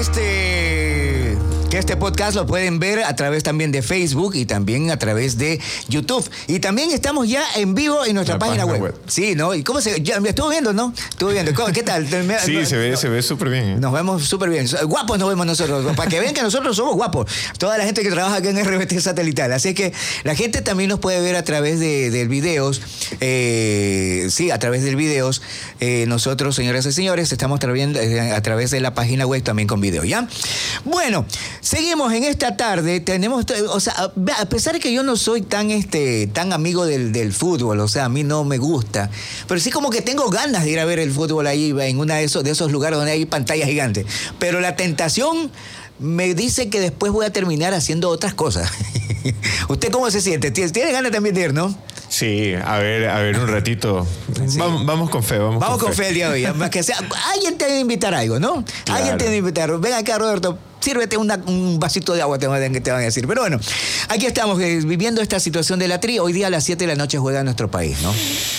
que este podcast lo pueden ver a través también de Facebook y también a través de YouTube. Y también estamos ya en vivo en nuestra página web. Sí, ¿no? ¿Y cómo se...? Ya, estuvo viendo, ¿no? Estuve viendo. ¿Qué tal? Sí, se ve súper bien. Nos vemos súper bien. Guapos nos vemos nosotros. Para que vean que nosotros somos guapos. Toda la gente que trabaja aquí en RBT Satelital. Así que la gente también nos puede ver a través de videos. Sí, a través de videos. Nosotros, señoras y señores, estamos trayendo a través de la página web también con video, ¿ya? Bueno, seguimos en esta tarde. Tenemos, o sea, a pesar de que yo no soy tan amigo del fútbol, o sea, a mí no me gusta, pero sí como que tengo ganas de ir a ver el fútbol ahí en uno de esos lugares donde hay pantallas gigantes. Pero la tentación me dice que después voy a terminar haciendo otras cosas. ¿Usted cómo se siente? ¿Tiene ganas también de ir, no? Sí, a ver un ratito. Sí. Vamos con fe, vamos con fe el día de hoy. Más que sea, alguien te debe invitar a algo, ¿no? Claro. Alguien te debe invitar. Ven acá, Roberto, sírvete un vasito de agua, te van a decir. Pero bueno, aquí estamos viviendo esta situación de la tri. Hoy día a las 7 de la noche juega nuestro país, ¿no?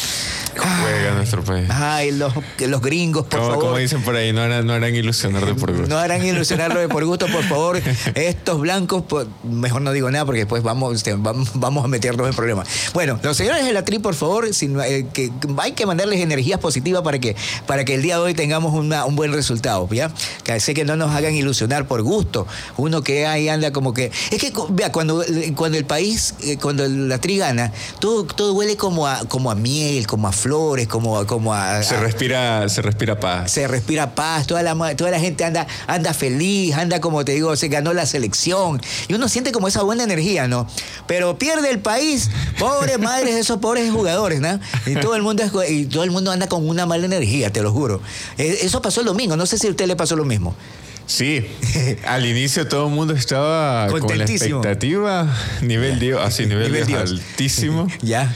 Juega nuestro país. Ay, los gringos, por favor. Como dicen por ahí, no harán ilusionar de por gusto. No harán ilusionarlo de por gusto, por favor. Estos blancos, mejor no digo nada porque después vamos a meternos en problemas. Bueno, los señores de la tri, por favor, que hay que mandarles energías positivas para que el día de hoy tengamos un buen resultado, ¿ya? Que sé que no nos hagan ilusionar por gusto. Uno que ahí anda como que... Es que, vea, cuando el país, cuando la tri gana, todo huele como a miel, como a flores, como a... Se respira paz. Se respira paz, toda la gente anda feliz, anda como te digo, se ganó la selección. Y uno siente como esa buena energía, ¿no? Pero pierde el país, pobres madres de esos pobres jugadores, ¿no? Y todo el mundo anda con una mala energía, te lo juro. Eso pasó el domingo, no sé si a usted le pasó lo mismo. Sí, al inicio todo el mundo estaba con la expectativa, nivel Dios altísimo. Ya.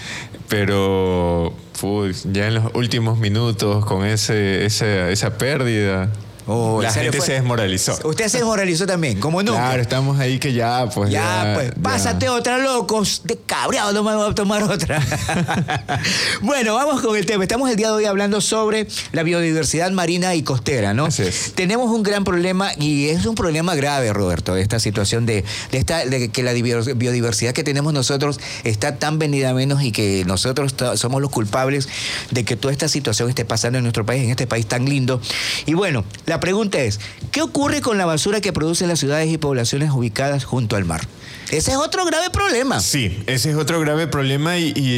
Pero ya en los últimos minutos con esa pérdida, la gente se desmoralizó. Usted se desmoralizó también, como nunca. Claro, estamos ahí que ya, pásate otra, locos, de cabreado, no me voy a tomar otra. Bueno, vamos con el tema. Estamos el día de hoy hablando sobre la biodiversidad marina y costera, ¿no? Así es. Tenemos un gran problema y es un problema grave, Roberto, esta situación de que la biodiversidad que tenemos nosotros está tan venida a menos y que nosotros somos los culpables de que toda esta situación esté pasando en nuestro país, en este país tan lindo. Y bueno, la pregunta es, ¿qué ocurre con la basura que producen las ciudades y poblaciones ubicadas junto al mar? Ese es otro grave problema. Sí, ese es otro grave problema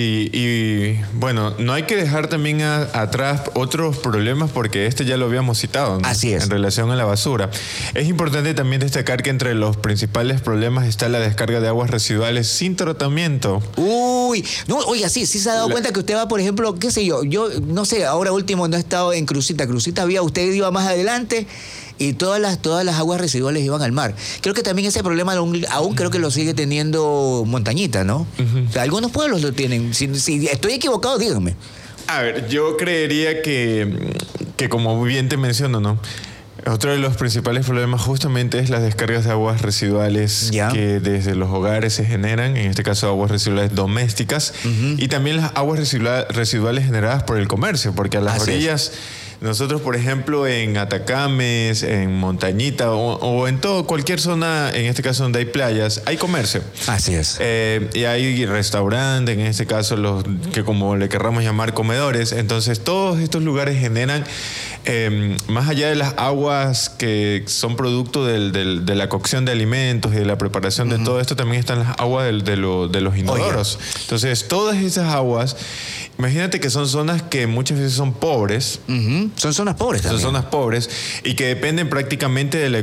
y bueno, no hay que dejar también atrás otros problemas porque ya lo habíamos citado, ¿no? Así es. En relación a la basura. Es importante también destacar que entre los principales problemas está la descarga de aguas residuales sin tratamiento. Uy, no, oiga, sí se ha dado cuenta que usted va, por ejemplo, qué sé yo no sé, ahora último no he estado en Crucita usted iba más adelante y todas las aguas residuales iban al mar. Creo que también ese problema aún creo que lo sigue teniendo Montañita, ¿no? Uh-huh. O sea, algunos pueblos lo tienen. Si estoy equivocado, díganme. A ver, yo creería que como bien te menciono, ¿no? Otro de los principales problemas justamente es las descargas de aguas residuales que desde los hogares se generan, en este caso aguas residuales domésticas, uh-huh. Y también las aguas residuales generadas por el comercio, porque a las orillas... Nosotros, por ejemplo, en Atacames, en Montañita o en cualquier zona, en este caso donde hay playas, hay comercio. Así es. Y hay restaurantes, en este caso los que como le querramos llamar comedores. Entonces, todos estos lugares generan, más allá de las aguas que son producto de la cocción de alimentos y de la preparación, uh-huh. de todo esto, también están las aguas de los inodoros. Oye. Entonces, todas esas aguas... Imagínate que son zonas que muchas veces son pobres. Uh-huh. Son zonas pobres también. Son zonas pobres y que dependen prácticamente del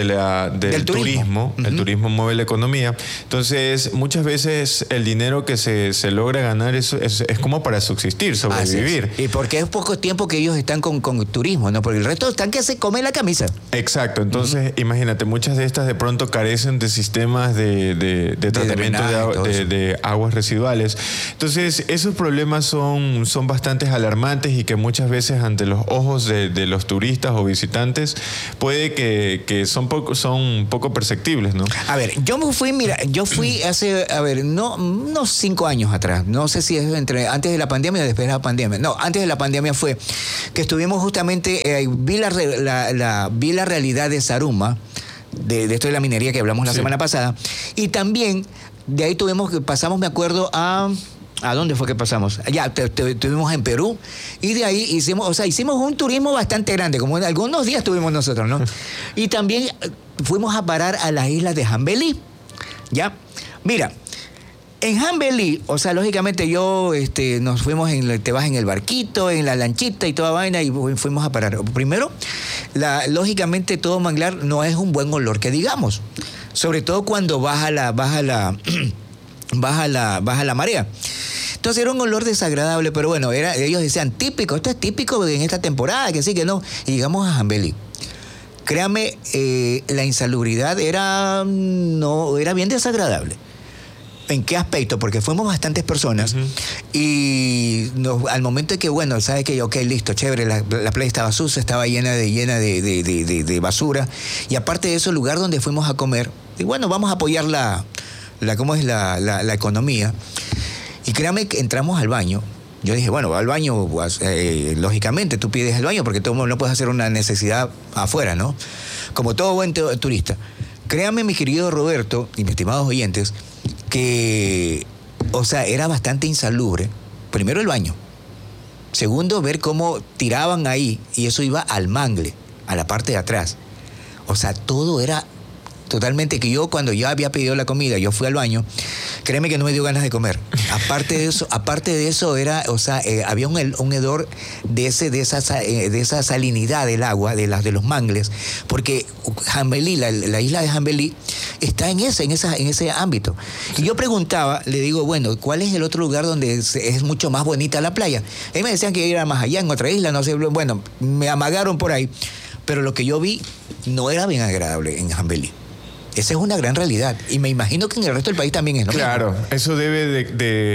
turismo. Uh-huh. El turismo mueve la economía. Entonces, muchas veces el dinero que se logra ganar es como para subsistir, sobrevivir. Y porque es poco tiempo que ellos están con turismo, ¿no? Porque el resto están que se comen la camisa. Exacto. Entonces, uh-huh. Imagínate, muchas de estas de pronto carecen de sistemas de tratamiento de aguas residuales. Entonces, esos problemas son son bastante alarmantes y que muchas veces ante los ojos de los turistas o visitantes puede que son poco perceptibles, ¿no? A ver, yo fui hace, unos 5 años atrás, no sé si es antes de la pandemia o después de la pandemia. No, antes de la pandemia fue que estuvimos justamente, vi la realidad de Zaruma, de esto de la minería que hablamos la semana pasada, y también de ahí pasamos, me acuerdo, ¿a dónde fue que pasamos? Ya, estuvimos en Perú, y de ahí hicimos un turismo bastante grande, como en algunos días tuvimos nosotros, ¿no? Y también fuimos a parar a las islas de Jambelí, ¿ya? Mira, en Jambelí, lógicamente nos fuimos, te vas en el barquito, en la lanchita y toda vaina, y fuimos a parar. Primero, lógicamente todo manglar no es un buen olor que digamos, sobre todo cuando baja la marea. Entonces era un olor desagradable, pero bueno, ellos decían típico, esto es típico en esta temporada, que sí, que no. Y llegamos a Jambelí. Créame, la insalubridad era bien desagradable. ¿En qué aspecto? Porque fuimos bastantes personas y al momento de que, ¿sabes qué? Ok, listo, chévere, la playa estaba sucia, estaba llena de basura, y aparte de eso, el lugar donde fuimos a comer, y vamos a apoyar la economía, y créame que entramos al baño. Yo dije, al baño, lógicamente, tú pides el baño porque no puedes hacer una necesidad afuera, ¿no? Como todo buen turista. Créame, mi querido Roberto y mis estimados oyentes, que, era bastante insalubre. Primero, el baño. Segundo, ver cómo tiraban ahí, y eso iba al mangle, a la parte de atrás. Todo era totalmente que yo, cuando ya había pedido la comida, yo fui al baño, créeme que no me dio ganas de comer. Aparte de eso era, había un hedor de esa salinidad del agua, de los mangles, porque Jambelí, la isla de Jambelí, está en ese ámbito. Y yo preguntaba, le digo, ¿cuál es el otro lugar donde es mucho más bonita la playa? Ellos me decían que era más allá, en otra isla, no sé, me amagaron por ahí, pero lo que yo vi no era bien agradable en Jambelí. Esa es una gran realidad. Y me imagino que en el resto del país también es, ¿no? Claro, eso debe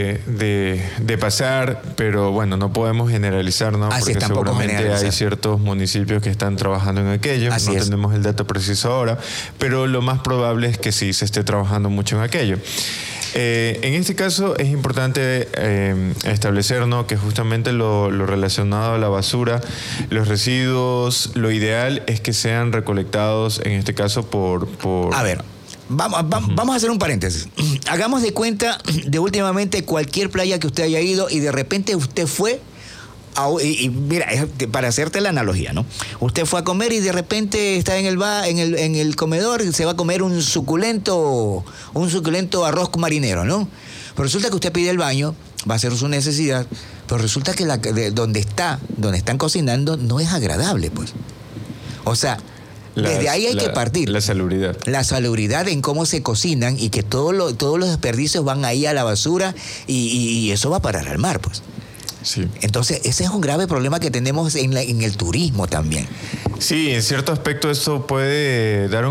de pasar, pero no podemos generalizar, ¿no? Así es, porque seguramente hay ciertos municipios que están trabajando en aquello. Así es. Tenemos el dato preciso ahora, pero lo más probable es que sí se esté trabajando mucho en aquello. En este caso es importante establecer, ¿no?, que justamente lo relacionado a la basura, los residuos, lo ideal es que sean recolectados, en este caso por... A ver, vamos a hacer un paréntesis. Hagamos de cuenta de últimamente cualquier playa que usted haya ido y de repente usted fue... Y mira, para hacerte la analogía, ¿no? Usted fue a comer y de repente está en el comedor y se va a comer un suculento arroz marinero, ¿no? Pero resulta que usted pide el baño, va a hacer su necesidad, pero resulta que donde están cocinando no es agradable, pues. Desde ahí hay que partir. La salubridad. La salubridad en cómo se cocinan y que todos los desperdicios van ahí a la basura y eso va a parar al mar, pues. Sí. Entonces, ese es un grave problema que tenemos en el turismo también. Sí, en cierto aspecto esto puede dar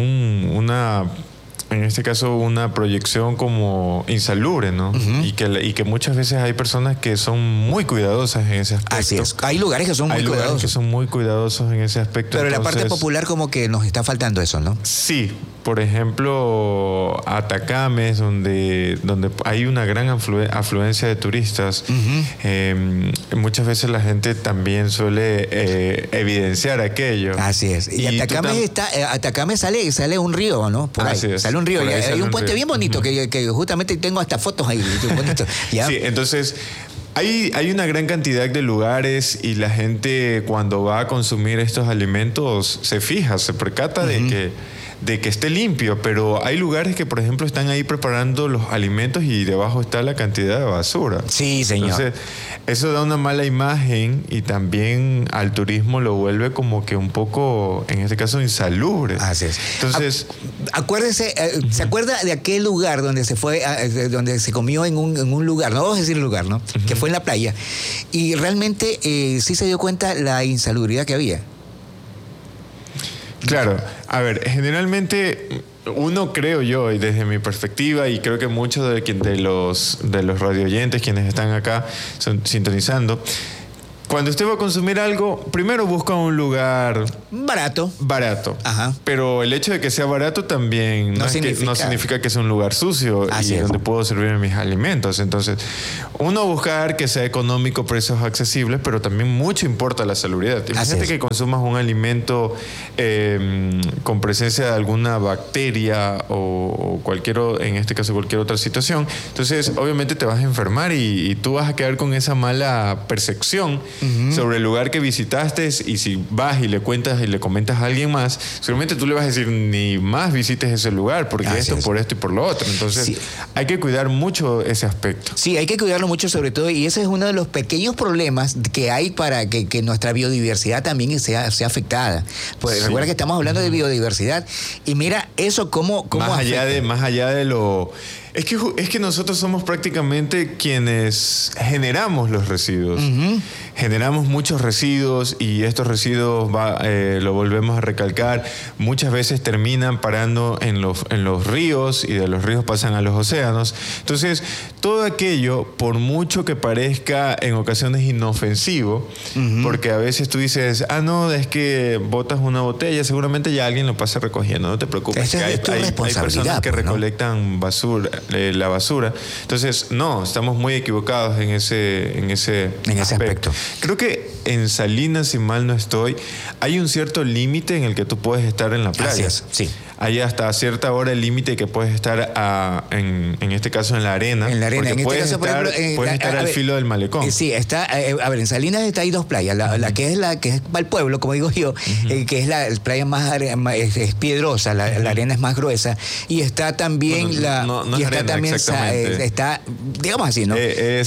en este caso, una proyección como insalubre, ¿no? Uh-huh. Y que muchas veces hay personas que son muy cuidadosas en ese aspecto. Así es. Hay lugares que son muy cuidadosos. Hay lugares que son muy cuidadosos en ese aspecto. Pero en la parte popular como que nos está faltando eso, ¿no? Sí. Por ejemplo, Atacames, donde hay una gran afluencia de turistas, uh-huh. Muchas veces la gente también suele evidenciar aquello. Así es. Y Atacames sale un río, ¿no? Por ahí. Sale un río. Y hay un puente bien bonito, uh-huh. que justamente tengo hasta fotos ahí. Bonito. ¿Ya? Sí, entonces... Hay una gran cantidad de lugares y la gente cuando va a consumir estos alimentos se fija, se percata uh-huh. de que esté limpio, pero hay lugares que, por ejemplo, están ahí preparando los alimentos y debajo está la cantidad de basura. Sí, señor. Entonces, eso da una mala imagen y también al turismo lo vuelve como que un poco, en este caso, insalubre. Así es. Entonces, acuérdese, ¿se acuerda de aquel lugar donde se fue, donde se comió en un lugar, no vamos a decir el lugar, ¿no? Uh-huh. Que fue en la playa. Y realmente sí se dio cuenta la insalubridad que había. Claro, a ver, generalmente uno, creo yo, y desde mi perspectiva, y creo que muchos de los radioyentes quienes están acá sintonizando, cuando usted va a consumir algo, primero busca un lugar barato. Ajá. Pero el hecho de que sea barato también no significa que sea un lugar sucio donde puedo servir mis alimentos. Entonces, uno buscar que sea económico, precios accesibles, pero también mucho importa la salubridad. Imagínate que consumas un alimento con presencia de alguna bacteria o en este caso cualquier otra situación. Entonces, obviamente te vas a enfermar y tú vas a quedar con esa mala percepción sobre el lugar que visitaste, y si vas y le cuentas y le comentas a alguien más, seguramente tú le vas a decir ni más visites ese lugar porque por esto y por lo otro. Entonces hay que cuidar mucho ese aspecto. Sí, hay que cuidarlo mucho sobre todo, y ese es uno de los pequeños problemas que hay para que nuestra biodiversidad también sea afectada. Pues recuerda que estamos hablando de biodiversidad y mira eso cómo más allá de lo... Es que nosotros somos prácticamente quienes generamos los residuos. Generamos muchos residuos y estos residuos, lo volvemos a recalcar, muchas veces terminan parando en los ríos y de los ríos pasan a los océanos. Entonces, todo aquello, por mucho que parezca en ocasiones inofensivo, porque a veces tú dices, no, es que botas una botella, seguramente ya alguien lo pasa recogiendo, no te preocupes. Hay personas que recolectan la basura. Entonces, no, estamos muy equivocados en ese aspecto. Creo que en Salinas, si mal no estoy, hay un cierto límite en el que tú puedes estar en la playa. Así es, sí. Hay hasta cierta hora el límite que puedes estar en este caso en la arena. En la arena. Porque puedes estar al filo del malecón. Sí, está. A ver, en Salinas hay dos playas. La que es para el pueblo, como digo yo, que es la playa es piedrosa, la arena es más gruesa. Y está también está, digamos así, ¿no?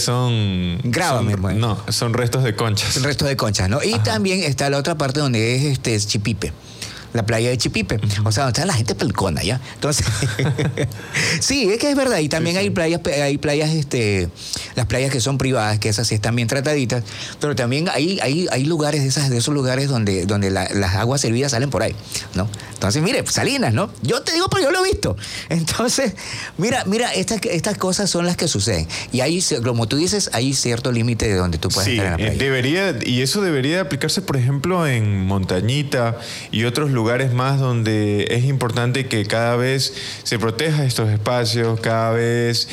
Son restos de conchas. Restos de conchas, ¿no? Y también está la otra parte donde es Chipipe. La playa de Chipipe. O sea, donde está la gente pelcona, ¿ya? Entonces, sí, es que es verdad. Y también hay playas, las playas que son privadas, que esas sí están bien trataditas, pero también hay lugares de esos lugares donde las aguas servidas salen por ahí, ¿no? Entonces, mire, Salinas, ¿no? Yo te digo, pero yo lo he visto. Entonces, mira, estas cosas son las que suceden. Y ahí, como tú dices, hay cierto límite de donde tú puedes estar en la playa. Y eso debería aplicarse, por ejemplo, en Montañita y otros lugares más donde es importante que cada vez se proteja estos espacios, cada vez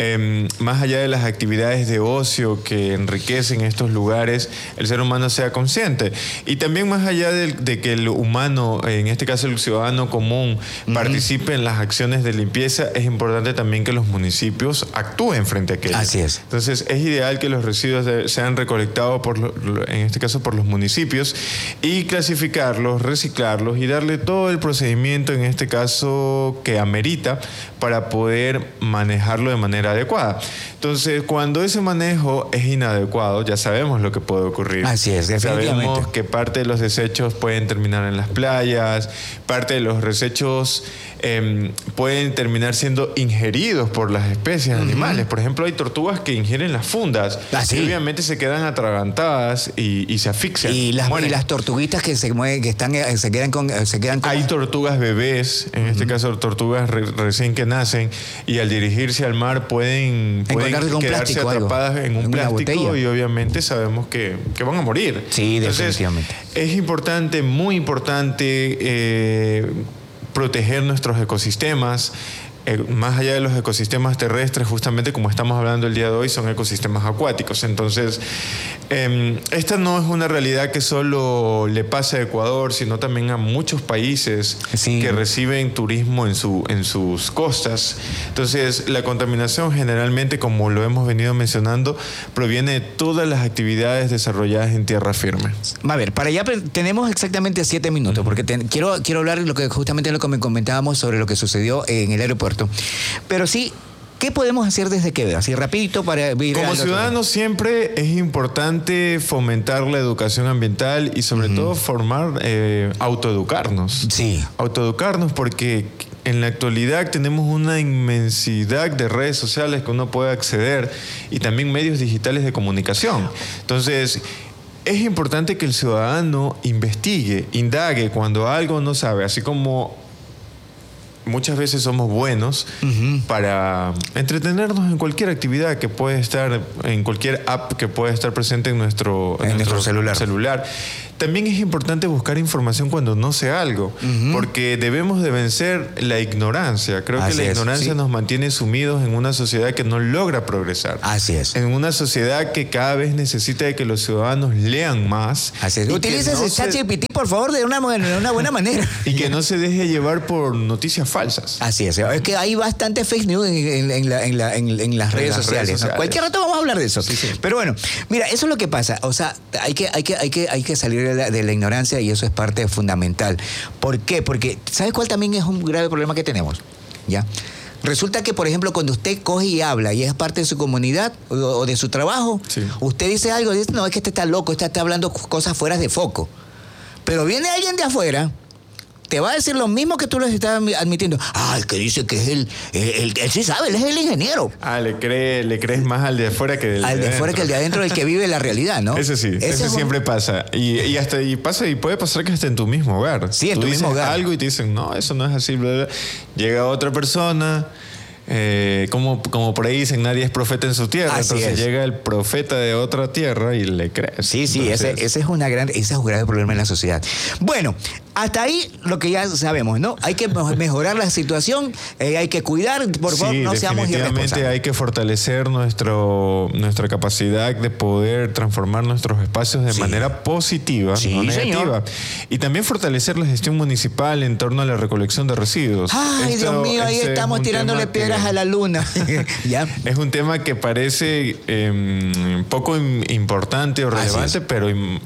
más allá de las actividades de ocio que enriquecen estos lugares, el ser humano sea consciente. Y también más allá de que el humano, en este caso el ciudadano común, participe en las acciones de limpieza, es importante también que los municipios actúen frente a aquello. Así es. Entonces es ideal que los residuos sean recolectados en este caso por los municipios y clasificarlos, reciclarlos y darle todo el procedimiento, en este caso, que amerita para poder manejarlo de manera adecuada. Entonces, cuando ese manejo es inadecuado, ya sabemos lo que puede ocurrir. Así es, definitivamente. Sabemos que parte de los desechos pueden terminar en las playas, parte de los desechos pueden terminar siendo ingeridos por las especies animales. Por ejemplo, hay tortugas que ingieren las fundas y obviamente se quedan atragantadas y se asfixian. Y las tortuguitas que se mueven, se quedan con... Hay tortugas bebés, en este caso tortugas recién que nacen, y al dirigirse al mar pueden quedarse atrapadas en un plástico y obviamente sabemos que van a morir. Sí, entonces, definitivamente. Es importante, muy importante, proteger nuestros ecosistemas. Más allá de los ecosistemas terrestres, justamente como estamos hablando el día de hoy, son ecosistemas acuáticos. Entonces, esta no es una realidad que solo le pasa a Ecuador, sino también a muchos países que reciben turismo en sus costas. Entonces, la contaminación generalmente, como lo hemos venido mencionando, proviene de todas las actividades desarrolladas en tierra firme. A ver, para allá tenemos exactamente 7 minutos, porque quiero hablar justamente lo que me comentábamos sobre lo que sucedió en el aeropuerto. Pero sí, ¿qué podemos hacer desde Quevedo? Así rapidito para ir. Como ciudadanos siempre es importante fomentar la educación ambiental y sobre todo autoeducarnos. Sí. Autoeducarnos porque en la actualidad tenemos una inmensidad de redes sociales que uno puede acceder y también medios digitales de comunicación. Entonces, es importante que el ciudadano investigue, indague cuando algo no sabe, así como muchas veces somos buenos para entretenernos en cualquier actividad que puede estar, en cualquier app que puede estar presente en nuestro celular. También es importante buscar información cuando no sé algo, porque debemos de vencer la ignorancia. Creo que la ignorancia nos mantiene sumidos en una sociedad que no logra progresar. Así es. En una sociedad que cada vez necesita de que los ciudadanos lean más. Así es. Utiliza ese ChatGPT, por favor, de una buena manera. Y que no se deje llevar por noticias falsas. Así es. Es que hay bastante fake news en las redes sociales. ¿No? Cualquier rato vamos a hablar de eso. Sí. Pero bueno, mira, eso es lo que pasa. O sea, hay que salir de la ignorancia, y eso es parte fundamental. ¿Por qué? Porque ¿sabes cuál también es un grave problema que tenemos? ¿Ya? Resulta que, por ejemplo, cuando usted coge y habla y es parte de su comunidad o de su trabajo, usted dice algo y dice, no, es que este está loco, este está hablando cosas fuera de foco. Pero viene alguien de afuera, te va a decir lo mismo que tú les estás admitiendo. El que dice que es él sí sabe, él es el ingeniero. Le crees más al de afuera que del de adentro. Al de afuera que el de adentro, el que vive la realidad, ¿no? Ese siempre pasa. Y puede pasar que hasta en tu mismo hogar. Sí, en tu mismo hogar. Algo y te dicen, no, eso no es así, bla, bla. Llega otra persona. Como por ahí dicen, nadie es profeta en su tierra. Entonces llega el profeta de otra tierra y le crees. Sí, ese es un grave problema en la sociedad. Bueno, hasta ahí lo que ya sabemos, ¿no? Hay que mejorar la situación, hay que cuidar, por favor, no seamos irresponsables. Hay que fortalecer nuestra capacidad de poder transformar nuestros espacios de manera positiva, no negativa. Señor. Y también fortalecer la gestión municipal en torno a la recolección de residuos. Dios mío, ahí estamos tirándole piedras a la luna. ¿Ya? Es un tema que parece poco importante o relevante, pero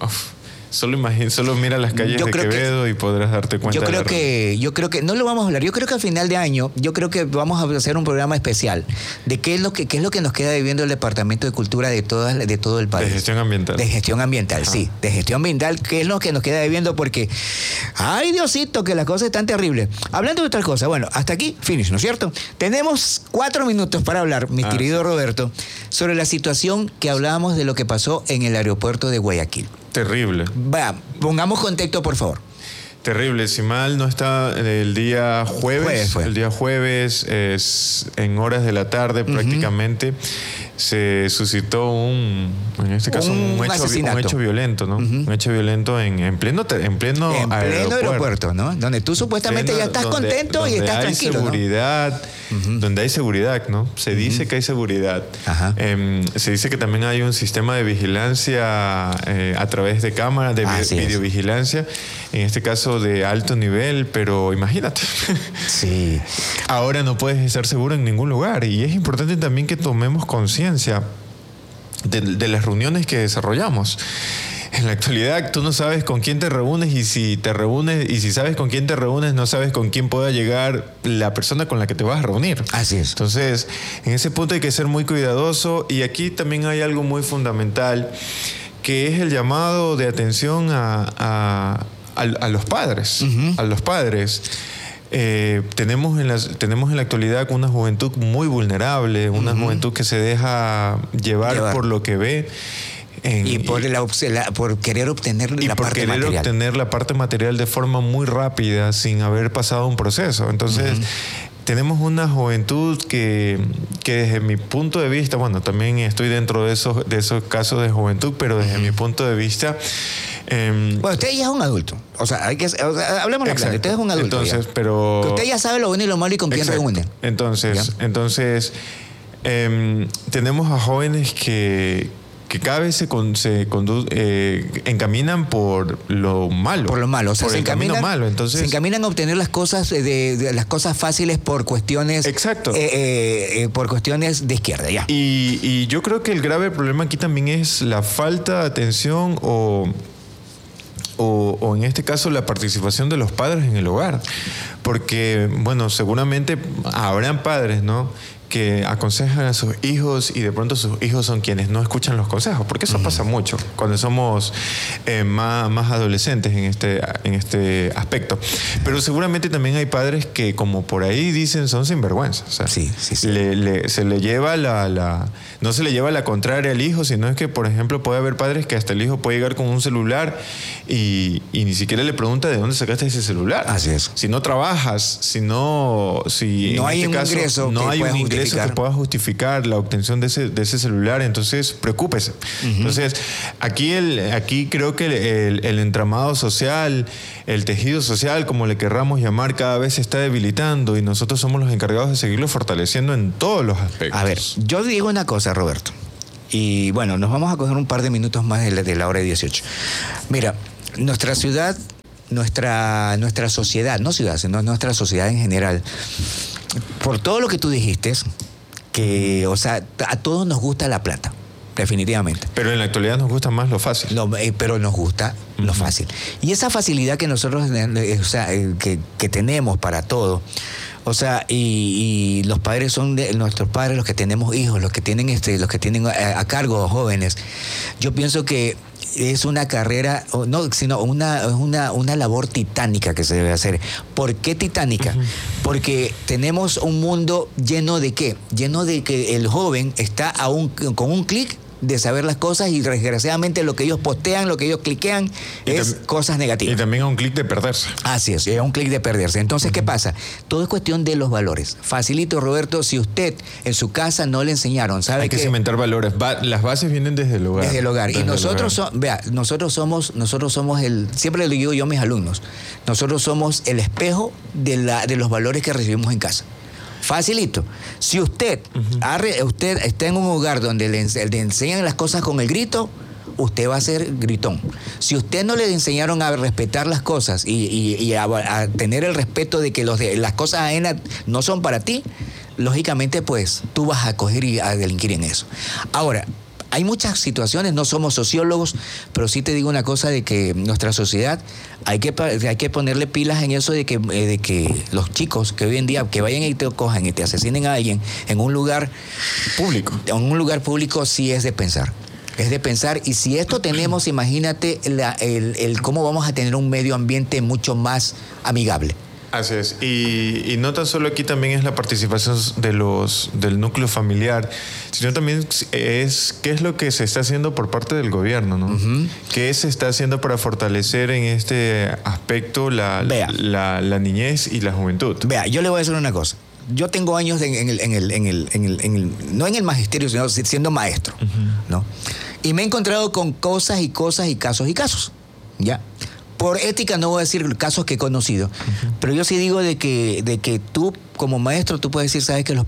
solo mira las calles de Quevedo y podrás darte cuenta. Yo creo que no lo vamos a hablar. Yo creo que al final de año, yo creo que vamos a hacer un programa especial de qué es lo que nos queda debiendo el Departamento de Cultura de todo el país. De gestión ambiental. De gestión ambiental, sí. De gestión ambiental, qué es lo que nos queda debiendo, porque ay, Diosito, que las cosas están terribles. Hablando de otras cosas, bueno, hasta aquí, finish, ¿no es cierto? Tenemos 4 minutos para hablar, mi querido Roberto, sobre la situación que hablábamos de lo que pasó en el aeropuerto de Guayaquil. Terrible. Pongamos contexto, por favor. Terrible. Si mal no está, el día jueves. El día jueves, en horas de la tarde prácticamente, se suscitó un hecho violento, ¿no? Un hecho violento en pleno aeropuerto, ¿no? Donde tú supuestamente ya estás contento y estás tranquilo, seguridad, ¿no? Donde hay seguridad, ¿no? Se dice que hay seguridad. Se dice que también hay un sistema de vigilancia a través de cámaras, de videovigilancia, en este caso de alto nivel, pero imagínate. Sí. Ahora no puedes estar seguro en ningún lugar, y es importante también que tomemos conciencia de las reuniones que desarrollamos. En la actualidad tú no sabes con quién te reúnes, y si sabes con quién te reúnes, no sabes con quién pueda llegar la persona con la que te vas a reunir. Así es. Entonces, en ese punto hay que ser muy cuidadoso, y aquí también hay algo muy fundamental, que es el llamado de atención a los padres. A los padres. Tenemos en la actualidad una juventud muy vulnerable, una juventud que se deja llevar por lo que ve. Y por querer obtener la parte material. Obtener la parte material de forma muy rápida, sin haber pasado un proceso. Entonces, tenemos una juventud que desde mi punto de vista, bueno, también estoy dentro de esos casos de juventud, pero desde mi punto de vista... bueno, usted ya es un adulto. O sea, hablemos la clave. Usted es un adulto. Entonces, pero... Usted ya sabe lo bueno y lo malo y con quién reúne. Entonces, tenemos a jóvenes que cada vez se encaminan por lo malo. Por lo malo. O sea, por el camino malo. Entonces, se encaminan a obtener las cosas las cosas fáciles por cuestiones... Exacto. Por cuestiones de izquierda, ya. Y yo creo que el grave problema aquí también es la falta de atención o en este caso la participación de los padres en el hogar. porque, bueno, seguramente habrán padres, ¿no?, que aconsejan a sus hijos y de pronto sus hijos son quienes no escuchan los consejos, porque eso pasa mucho cuando somos más adolescentes en este aspecto. Pero seguramente también hay padres que, como por ahí dicen, son sinvergüenzas. O sea, sí. se le lleva no se le lleva la contraria al hijo, sino es que, por ejemplo, puede haber padres que hasta el hijo puede llegar con un celular y ni siquiera le pregunta de dónde sacaste ese celular. Así es. Si no trabajas, si no hay un ingreso, no hay un ingreso que pueda justificar la obtención de ese celular, entonces preocúpese. Entonces, aquí creo que el entramado social, el tejido social, como le querramos llamar, cada vez se está debilitando y nosotros somos los encargados de seguirlo fortaleciendo en todos los aspectos. A ver, yo digo una cosa, Roberto, y bueno, nos vamos a coger un par de minutos más de la hora de 18. Mira, nuestra ciudad, nuestra sociedad, no ciudad, sino nuestra sociedad en general, por todo lo que tú dijiste, que, o sea, a todos nos gusta la plata, definitivamente. Pero en la actualidad nos gusta más lo fácil. Pero nos gusta lo fácil. Y esa facilidad que nosotros, o sea, que tenemos para todo, o sea, y los padres son nuestros padres, los que tenemos hijos, los que tienen a cargo jóvenes. Yo pienso que es una carrera, no, sino una labor titánica que se debe hacer. ¿Por qué titánica? Porque tenemos un mundo lleno de ¿qué? Lleno de que el joven está con un clic de saber las cosas y desgraciadamente lo que ellos postean, lo que ellos cliquean es cosas negativas. Y también a un clic de perderse. Así es a un clic de perderse. Entonces, ¿qué pasa? Todo es cuestión de los valores. Facilito, Roberto, si usted en su casa no le enseñaron, ¿sabe? Hay que cimentar valores. Las bases vienen desde el hogar. Desde el hogar. Y nosotros nosotros somos siempre le digo yo a mis alumnos, nosotros somos el espejo de los valores que recibimos en casa. Facilito. Si usted está en un hogar donde le enseñan las cosas con el grito, usted va a ser gritón. Si usted no le enseñaron a respetar las cosas y a tener el respeto de que las cosas ajenas no son para ti, lógicamente pues tú vas a coger y a delinquir en eso. Ahora, hay muchas situaciones, no somos sociólogos, pero sí te digo una cosa de que nuestra sociedad hay que ponerle pilas en eso de que los chicos que hoy en día que vayan y te cojan y te asesinen a alguien en un lugar público. En un lugar público sí es de pensar. Es de pensar, y si esto tenemos, imagínate el cómo vamos a tener un medio ambiente mucho más amigable. Así es. Y no tan solo aquí también es la participación del núcleo familiar, sino también es qué es lo que se está haciendo por parte del gobierno, ¿no? ¿Qué se está haciendo para fortalecer en este aspecto la niñez y la juventud? Vea, yo le voy a decir una cosa. Yo tengo años no en el magisterio, sino siendo maestro, ¿no? Y me he encontrado con cosas y casos, ¿ya? Por ética no voy a decir casos que he conocido, pero yo sí digo de que tú como maestro tú puedes decir, sabes que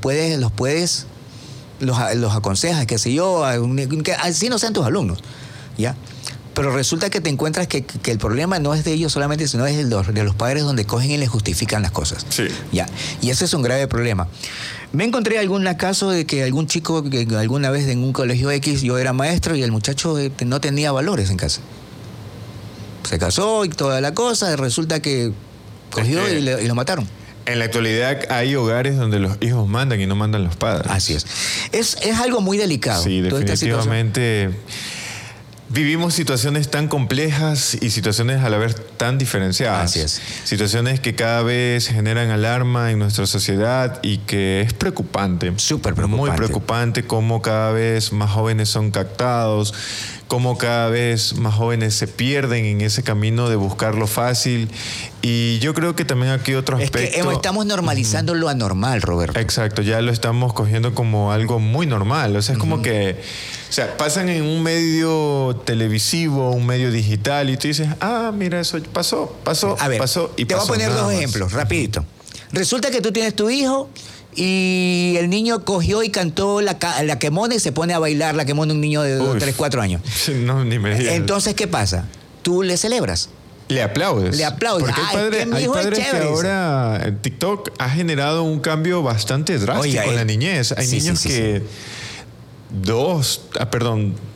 los aconsejas, qué sé yo, que así no sean tus alumnos, ¿ya? Pero resulta que te encuentras que el problema no es de ellos solamente, sino es de los padres donde cogen y les justifican las cosas. Sí. ¿Ya? Y ese es un grave problema. Me encontré algún caso de que algún chico que alguna vez en un colegio X yo era maestro y el muchacho no tenía valores en casa. Se casó y toda la cosa, resulta que cogió y lo mataron. En la actualidad hay hogares donde los hijos mandan y no mandan los padres. Así es. Es algo muy delicado. Sí, definitivamente. Vivimos situaciones tan complejas y situaciones a la vez tan diferenciadas. Así es. Situaciones que cada vez generan alarma en nuestra sociedad y que es preocupante. Súper preocupante. Muy preocupante cómo cada vez más jóvenes son captados, cómo cada vez más jóvenes se pierden en ese camino de buscar lo fácil. Y yo creo que también aquí otro aspecto... Es que estamos normalizando lo anormal, Roberto. Exacto, ya lo estamos cogiendo como algo muy normal. O sea, es como que... O sea, pasan en un medio televisivo, un medio digital, y tú dices, mira, eso pasó. A ver, pasó y te pasó. voy a poner dos ejemplos, rapidito. Resulta que tú tienes tu hijo y el niño cogió y cantó la quemona y se pone a bailar la quemona un niño de 3, 4 años. No, ni me digas. Entonces, ¿qué pasa? Tú le celebras. Le aplaudes. Porque hay padres que ahora TikTok ha generado un cambio bastante drástico en la niñez. Hay niños que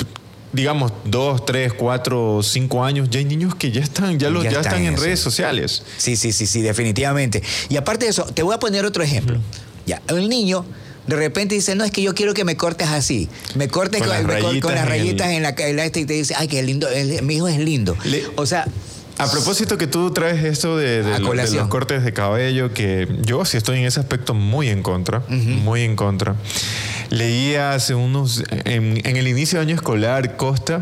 digamos, 2, 3, 4, 5 años, ya hay niños que ya están en redes sociales. Sí, definitivamente. Y aparte de eso, te voy a poner otro ejemplo. Ya, el niño de repente dice, no, es que yo quiero que me cortes así. Me cortes con las rayitas en la y te dice, ay, qué lindo, mi hijo es lindo. O sea... A propósito que tú traes esto de los cortes de cabello, que yo sí estoy en ese aspecto muy en contra, muy en contra. Leía hace en el inicio de año escolar, Costa,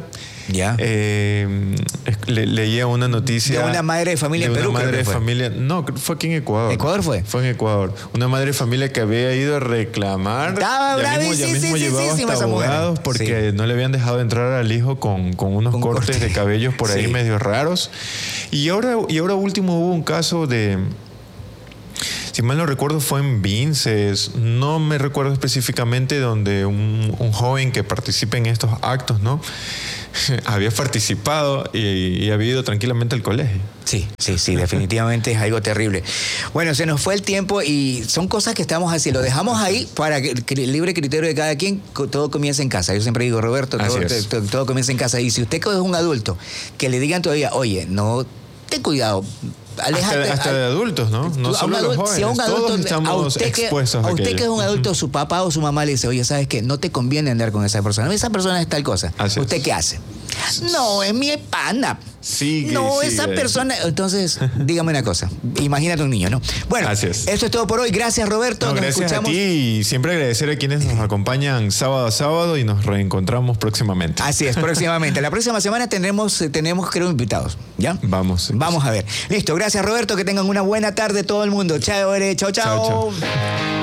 leía una noticia... De una madre de familia en Perú. Una madre de familia... No, fue aquí en Ecuador. ¿Ecuador fue? Fue en Ecuador. Una madre de familia que había ido a reclamar. Estaba bravísima esa abogados porque no le habían dejado entrar al hijo con unos cortes de cabellos por ahí medio raros. Y ahora último hubo un caso de... Si mal no recuerdo, fue en Vinces, no me recuerdo específicamente, donde un joven que participa en estos actos, ¿no? Había participado y había ido tranquilamente al colegio. Sí, definitivamente es algo terrible. Bueno, se nos fue el tiempo y son cosas que estamos haciendo. Lo dejamos ahí para que el libre criterio de cada quien, todo comienza en casa. Yo siempre digo, Roberto, todo comienza en casa. Y si usted es un adulto, que le digan todavía, oye, no, ten cuidado, aléjate. Hasta de adultos, ¿no? No solo los jóvenes. Si a un adulto, todos estamos expuestos a usted que es un adulto, su papá o su mamá le dice, oye, ¿sabes qué? No te conviene andar con esa persona. Esa persona es tal cosa. ¿Usted qué hace? No, es mi pana. Esa persona... Entonces, dígame una cosa. Imagínate un niño, ¿no? Bueno, eso es todo por hoy. Gracias, Roberto. Nos gracias escuchamos. A ti y siempre agradecer a quienes nos acompañan sábado a sábado y nos reencontramos próximamente. Así es, próximamente. La próxima semana tenemos creo, invitados. ¿Ya? Vamos a ver. Listo. Gracias, Roberto. Que tengan una buena tarde todo el mundo. Chao. Chao.